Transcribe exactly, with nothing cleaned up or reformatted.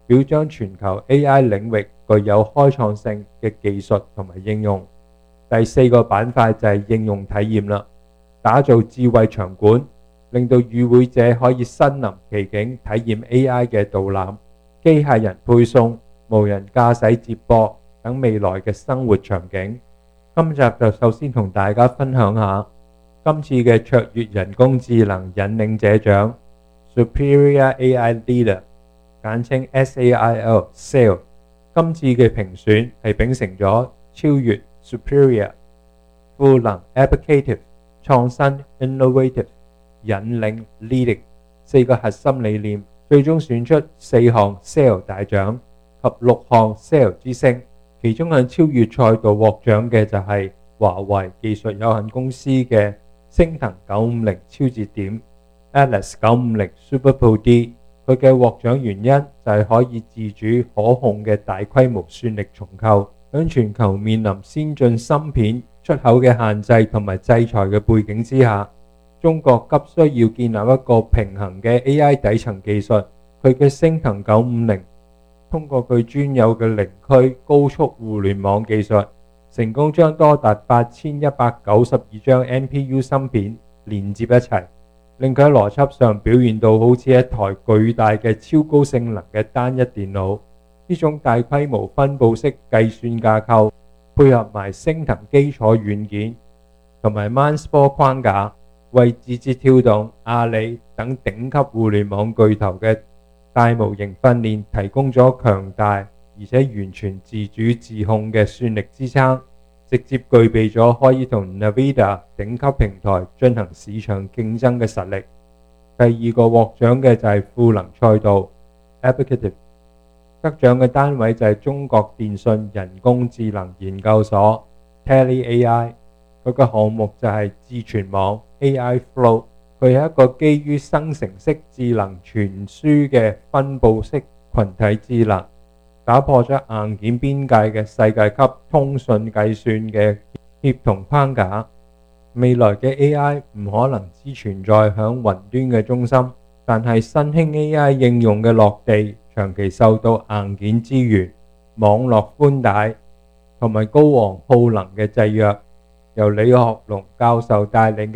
表彰全球 A I 領域具有開創性嘅技術同埋應用。第四個板塊就係應用體驗啦，打造智慧場館，令到與會者可以身臨其境體驗 A I 嘅導覽、機械人配送、無人駕駛接駁等未來嘅生活場景。今集就首先同大家分享下今次嘅卓越人工智能引領者獎 Superior A I Leader， 簡稱 S A I L。S A I L 今次嘅評選係秉承咗超越 Superior、賦能 Applicative、創新 Innovative、引領 Leading 四個核心理念，最終選出四項 S A I L 大獎及六項 S A I L 之星。其中喺超越賽道獲獎嘅就係華為技術有限公司嘅昇騰九五零超節點 Atlas 九五零 SuperPro D。 佢嘅獲獎原因就係可以自主可控嘅大規模算力重構。喺全球面臨先進芯片出口嘅限制同埋制裁嘅背景之下，中國急需要建立一個平衡嘅 A I 底層技術。佢嘅昇騰九五零通過佢專有嘅零區高速互聯網技術，成功將多達八千一百九十二張 N P U 芯片連接一齊，令佢喺邏輯上表現到好似一台巨大嘅超高性能嘅單一電腦。呢種大規模分布式計算架構，配合埋昇騰基礎軟件同埋 Mindspace 框架，為字節跳動、阿里等頂級互聯網巨頭嘅大模型訓練提供咗強大而且完全自主自控嘅算力支撐，直接具備咗可以同 NVIDIA 頂級平台進行市場競爭嘅實力。第二個獲獎嘅就係賦能賽道 Applicative， 得獎嘅單位就係中國電信人工智能研究所 Tele A I， 佢嘅項目就係智全網 A I Flow。佢係一個基於生成式智能傳輸嘅分佈式群體智能，打破咗硬件邊界嘅世界級通訊計算嘅協同框架。未來嘅 A I 唔可能只存在響雲端嘅中心，但係新興 A I 應用嘅落地長期受到硬件資源、網絡寬帶同埋高昂耗能嘅制約。由李學龍教授帶領